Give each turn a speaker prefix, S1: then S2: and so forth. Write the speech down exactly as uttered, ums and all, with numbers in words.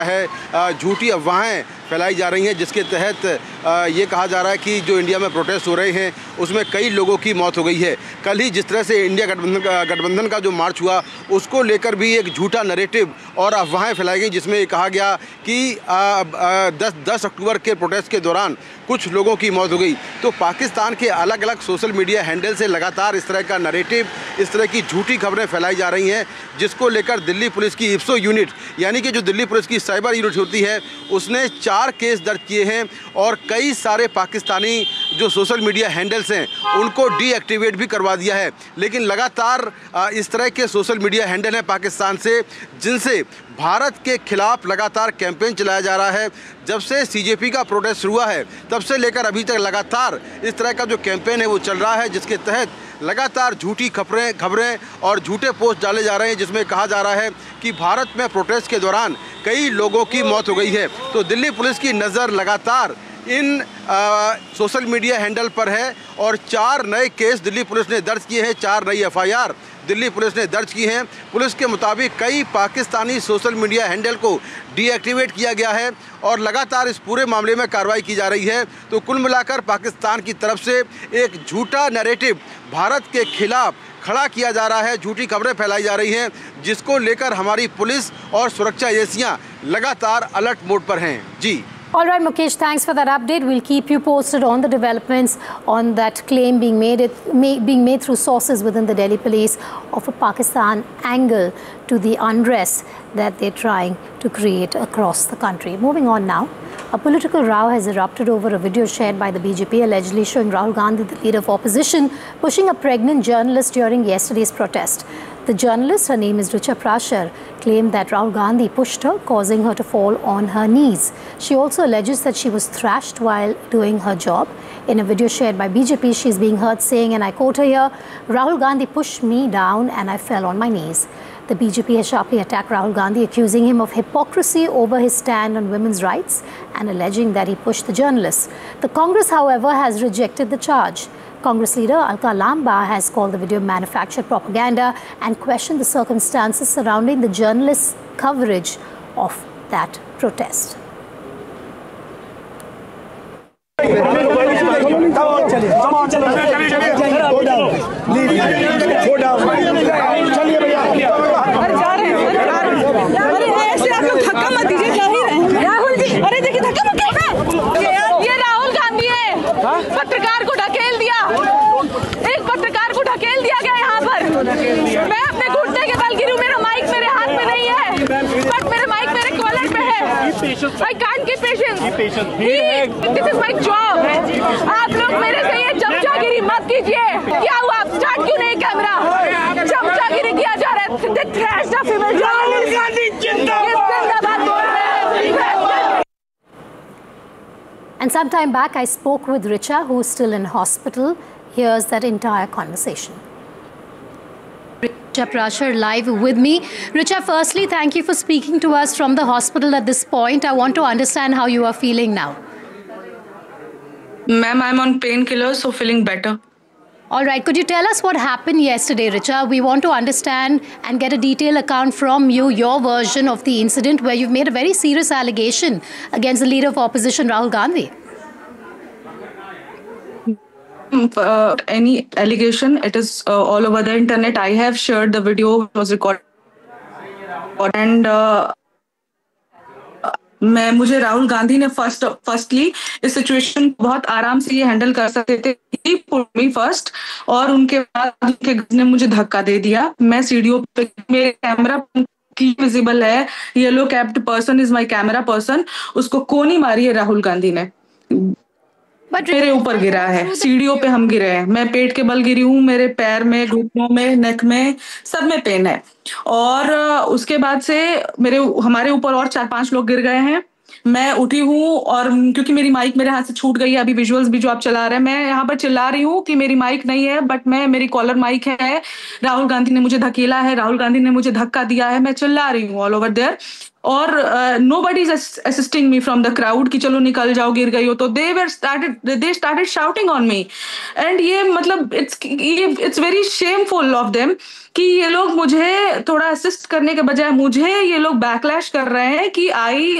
S1: है झूठी अफवाहें फैलाई जा रही हैं, जिसके तहत ये कहा जा रहा है कि जो इंडिया में प्रोटेस्ट हो रहे हैं उसमें कई लोगों की मौत हो गई है। कल ही जिस तरह से इंडिया गठबंधन का गठबंधन का जो मार्च हुआ उसको लेकर भी एक झूठा नैरेटिव और अफवाहें फैलाई गई, जिसमें ये कहा गया कि दस दस अक्टूबर के प्रोटेस्ट के दौरान कुछ लोगों की मौत हो गई। तो पाकिस्तान के अलग अलग सोशल मीडिया हैंडल से लगातार इस तरह का नैरेटिव, इस तरह की झूठी खबरें फैलाई जा रही हैं, जिसको लेकर दिल्ली पुलिस की इप्सो यूनिट यानी कि जो दिल्ली पुलिस की साइबर यूनिट होती है उसने चार केस दर्ज किए हैं और कई सारे पाकिस्तानी जो सोशल मीडिया हैंडल्स हैं उनको डीएक्टिवेट भी करवा दिया है। लेकिन लगातार इस तरह के सोशल मीडिया हैंडल हैं पाकिस्तान से, जिनसे भारत के खिलाफ लगातार कैंपेन चलाया जा रहा है। जब से सीजेपी का प्रोटेस्ट हुआ है तब से लेकर अभी तक लगातार इस तरह का जो कैंपेन है वो चल रहा है, जिसके तहत लगातार झूठी खबरें खबरें और झूठे पोस्ट डाले जा रहे हैं, जिसमें कहा जा रहा है कि भारत में प्रोटेस्ट के दौरान कई लोगों की मौत हो गई है। तो दिल्ली पुलिस की नज़र लगातार इन आ, सोशल मीडिया हैंडल पर है और चार नए केस दिल्ली पुलिस ने दर्ज किए हैं, चार नई F I R Delhi police ने दर्ज की हैं। पुलिस के मुताबिक कई पाकिस्तानी सोशल मीडिया हैंडल को डीएक्टिवेट किया गया है और लगातार इस पूरे मामले में कार्रवाई की जा रही है। तो कुल मिलाकर पाकिस्तान की तरफ से एक झूठा नैरेटिव भारत के खिलाफ खड़ा किया जा रहा है, झूठी खबरें फैलाई जा रही हैं, जिसको लेकर हमारी पुलिस और सुरक्षा एजेंसियां लगातार अलर्ट मोड पर हैं। जी।
S2: All right, Mukesh, thanks for that update. We'll keep you posted on the developments on that claim being made, it, may, being made through sources within the Delhi police of a Pakistan angle to the unrest that they're trying to create across the country. Moving on now, a political row has erupted over a video shared by the B J P allegedly showing Rahul Gandhi, the leader of opposition, pushing a pregnant journalist during yesterday's protest. The journalist, her name is Richa Prashar, claimed that Rahul Gandhi pushed her, causing her to fall on her knees. She also alleges that she was thrashed while doing her job. In a video shared by B J P, she is being heard saying, and I quote her here, "Rahul Gandhi pushed me down and I fell on my knees." The B J P has sharply attacked Rahul Gandhi, accusing him of hypocrisy over his stand on women's rights and alleging that he pushed the journalist. The Congress, however, has rejected the charge. Congress leader Alka Lamba has called the video manufactured propaganda and questioned the circumstances surrounding the journalist's coverage of that protest.
S3: पत्रकार को ढकेल दिया, एक पत्रकार को ढकेल दिया गया यहाँ पर। मैं अपने घुटने के बल गिरी हूँ, मेरा माइक मेरे हाथ में नहीं है, बट मेरे माइक मेरे कॉलर पे है। I can't keep patience. This is my job. आप लोग मेरे से ये चमचागिरी मत कीजिए। क्या हुआ? आप स्टार्ट क्यों नहीं कैमरा? चमचागिरी किया जा रहा है। The trash of female journalists. जिंदाबाद बोल रहे हैं।
S2: And some time back, I spoke with Richa, who is still in hospital. Here's that entire conversation. Richa Prashar live with me. Richa, firstly, thank you for speaking to us from the hospital at this point. I want to understand how you are feeling now.
S4: Ma'am, I'm on painkillers, so feeling better.
S2: All right. Could you tell us what happened yesterday, Richa? We want to understand and get a detailed account from you, your version of the incident where you've made a very serious allegation against the leader of opposition, Rahul Gandhi.
S4: Uh, any allegation, it is uh, all over the internet. I have shared the video, it was recorded. And uh, मैं मुझे राहुल गांधी ने first firstly इस situation को बहुत आराम से ये handle कर सकते थे, ही पुट मी फर्स्ट, और उनके बाद उनके ने मुझे धक्का दे दिया। मैं सीढ़ियों पे, मेरे कैमरा की विजिबल है, yellow capped person is my camera person, उसको कोनी मारी है राहुल गांधी ने, मेरे ऊपर गिरा है, सीढ़ियों पे हम गिरे हैं, मैं पेट के बल गिरी हूँ, मेरे पैर में, घुटनों में, नेक में, सब में पेन है। और उसके बाद से मेरे हमारे ऊपर और चार पांच लोग गिर गए हैं मैं उठी हूँ और क्योंकि मेरी माइक मेरे हाथ से छूट गई है, अभी विजुअल्स भी जो आप चला रहे हैं, मैं यहाँ पर चिल्ला रही हूँ कि मेरी माइक नहीं है, बट मैं मेरी कॉलर माइक है। राहुल गांधी ने मुझे धकेला है, राहुल गांधी ने मुझे धक्का दिया है, मैं चिल्ला रही हूँ ऑल ओवर देयर। और no body is assisting me from the crowd कि चलो निकल जाओ, गिर गई हो तो। दे were started they started shouting on me. And ये मतलब it's it's very shameful of them कि ये लोग मुझे थोड़ा असिस्ट करने के बजाय मुझे ये लोग बैकलैश कर रहे हैं कि आई